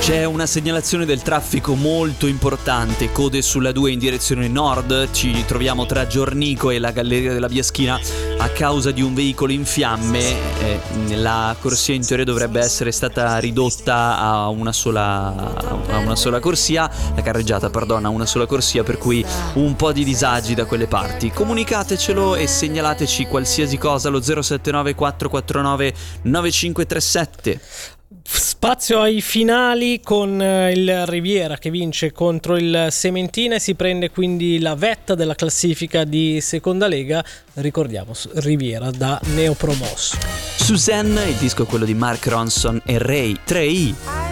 C'è una segnalazione del traffico molto importante, code sulla 2 in direzione nord, ci troviamo tra Giornico e la Galleria della Biaschina a causa di un veicolo in fiamme. La corsia in teoria dovrebbe essere stata ridotta a una sola corsia, la carreggiata, perdona, a una sola corsia, per cui un po' di disagi da quelle parti. Comunicatecelo e segnalateci qualsiasi cosa allo 079 449 9537. Spazio ai finali con il Riviera che vince contro il Sementina e si prende quindi la vetta della classifica di Seconda Lega. Ricordiamo, Riviera da neopromosso. Suzanne, il disco è quello di Mark Ronson e Ray 3i.